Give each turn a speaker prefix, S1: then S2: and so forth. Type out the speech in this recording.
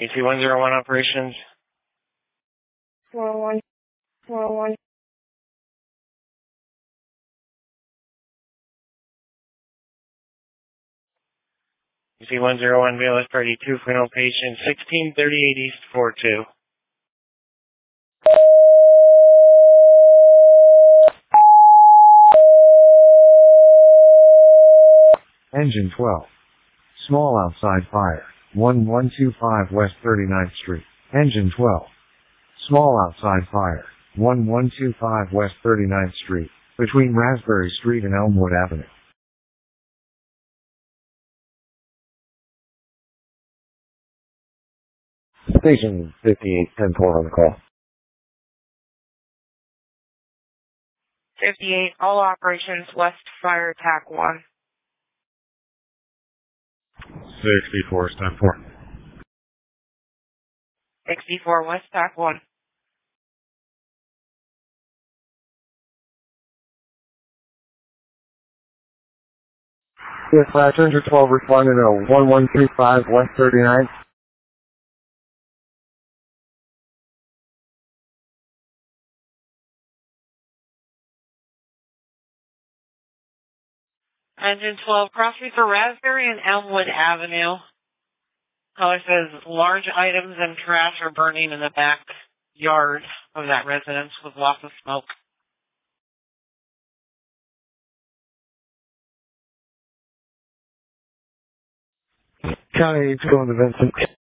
S1: EC101 operations.
S2: 401, 401.
S1: EC101 BLS Party 2, final patient 1638 East 42.
S3: Engine 12. Small outside fire. 1125 West 39th Street. Engine 12. Small outside fire. 1125 West 39th Street. Between Raspberry Street and Elmwood Avenue. Station 5810-4 on the call.
S2: 58, all operations west fire attack 1.
S3: 64, stand 4.
S2: 64 west attack 1.
S3: Dispatch, Engine 12 responding to 1135 West 39th.
S2: Engine 12, cross me for Raspberry and Elmwood Avenue. Caller says large items and trash are burning in the backyard of that residence with lots of smoke.
S3: County 8 going to Vincent.